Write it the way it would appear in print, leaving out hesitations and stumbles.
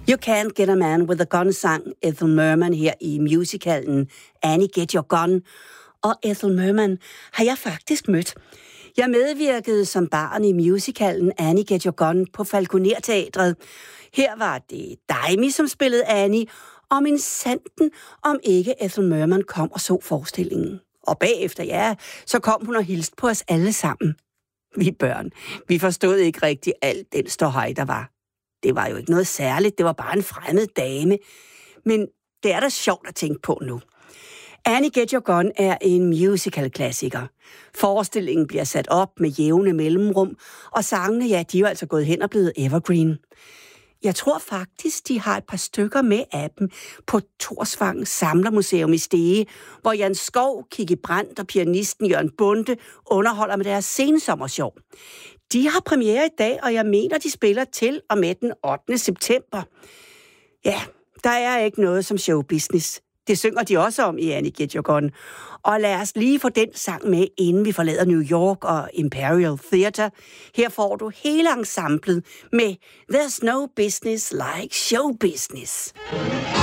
You Can't Get a Man with a Gun sang Ethel Merman her i musicalen Annie Get Your Gun. Og Ethel Merman har jeg faktisk mødt. Jeg medvirkede som barn i musicalen Annie Get Your Gun på Falconer-teatret. Her var det Daimi, som spillede Annie, og min sanden, om ikke Ethel Merman kom og så forestillingen. Og bagefter, ja, så kom hun og hilste på os alle sammen. Vi børn, vi forstod ikke rigtig alt den ståhej, der var. Det var jo ikke noget særligt, det var bare en fremmed dame. Men det er da sjovt at tænke på nu. Annie Get Your Gun er en musical-klassiker. Forestillingen bliver sat op med jævne mellemrum, og sangene, ja, de er jo altså gået hen og blevet evergreen. Jeg tror faktisk, de har et par stykker med af dem på Torsvang Samlermuseum i Stege, hvor Jan Skov, Kikki Brandt og pianisten Jørgen Bonde underholder med deres sensommershow. De har premiere i dag, og jeg mener, de spiller til og med den 8. september. Ja, der er ikke noget som showbusiness. Det synger de også om i Annie Get Your Gun. Og lad os lige få den sang med, inden vi forlader New York og Imperial Theatre. Her får du hele ensemblet med There's No Business Like Show Business.